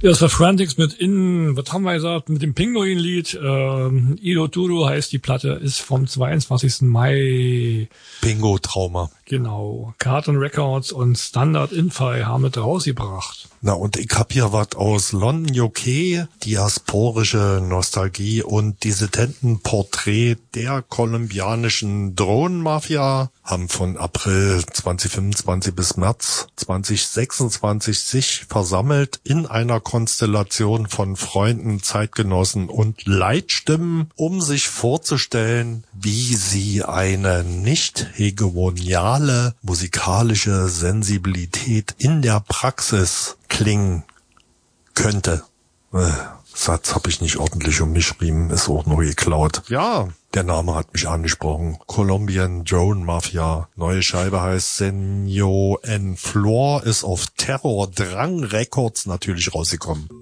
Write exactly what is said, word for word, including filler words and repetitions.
Ja, das war Frantics mit in, was haben wir gesagt, mit dem Pinguin-Lied. Ähm, Ido Tudo heißt die Platte, ist vom zweiundzwanzigsten Mai. Bingo-Trauma. Genau. Carton Records und Standard Infy haben mit rausgebracht. Na, und ich hab hier was aus London, U K, diasporische Nostalgie und Dissidenten-Porträt der kolumbianischen Drohnenmafia, haben von April zwanzig fünfundzwanzig bis März zwanzig sechsundzwanzig sich versammelt in einer Konstellation von Freunden, Zeitgenossen und Leitstimmen, um sich vorzustellen, wie sie eine nicht hegemoniale musikalische Sensibilität in der Praxis klingen könnte. Äh, Satz habe ich nicht ordentlich umgeschrieben, ist auch nur geklaut. Ja, der Name hat mich angesprochen. Colombian Drone Mafia. Neue Scheibe heißt Senor en Flor, ist auf Terror Drang Records natürlich rausgekommen.